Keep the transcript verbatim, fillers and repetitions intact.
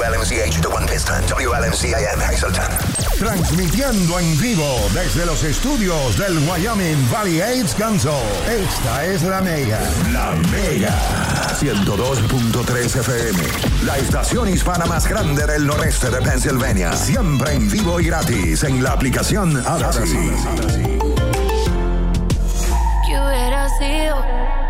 L M C H de One Piston, W L M C A M Hazleton. Transmitiendo en vivo desde los estudios del Wyoming Valley AIDS Council. Esta es La Mega. La Mega. ciento dos punto tres F M. La estación hispana más grande del noreste de Pennsylvania. Siempre en vivo y gratis en la aplicación Odyssey. Que hubiera sido